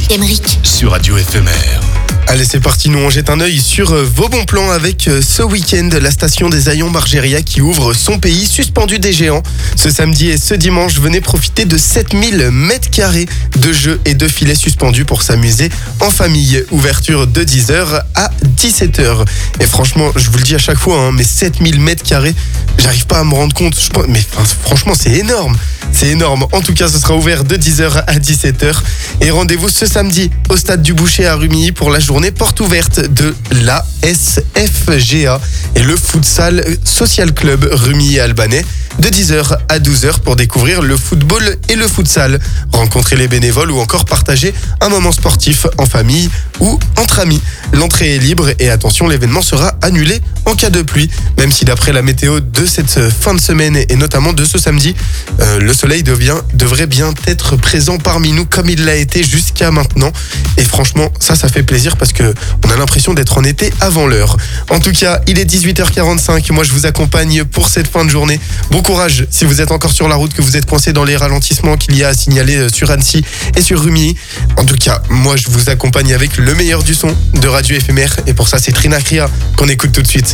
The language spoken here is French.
Emeric. Sur Radio FMR. Allez, c'est parti, nous on jette un œil sur vos bons plans avec ce week-end, la station des Haillons Margéria qui ouvre son pays suspendu des géants. Ce samedi et ce dimanche, venez profiter de 7000 mètres carrés de jeux et de filets suspendus pour s'amuser en famille. Ouverture de 10h à 17h. Et franchement, je vous le dis à chaque fois, mais 7000 mètres carrés, j'arrive pas à me rendre compte. Mais franchement, c'est énorme. C'est énorme. En tout cas, ce sera ouvert de 10h à 17h. Et rendez-vous ce samedi au Stade du Boucher à Rumilly pour la journée porte ouverte de la SFGA et le Futsal Social Club Rumilly-Albanais de 10h à 12h pour découvrir le football et le futsal, rencontrer les bénévoles ou encore partager un moment sportif en famille ou entre amis. L'entrée est libre et attention, l'événement sera annulé en cas de pluie, même si d'après la météo de cette fin de semaine et notamment de ce samedi, le soleil devrait bien être présent parmi nous comme il l'a été jusqu'à maintenant. Et franchement, ça fait plaisir parce que on a l'impression d'être en été avant l'heure. En tout cas, il est 18h45. Moi, je vous accompagne pour cette fin de journée. Bon courage si vous êtes encore sur la route, que vous êtes coincé dans les ralentissements qu'il y a à signaler sur Annecy et sur Rumilly. En tout cas, moi, je vous accompagne avec le meilleur du son de Radio FMR. Et pour ça, c'est Trina Cria qu'on écoute tout de suite.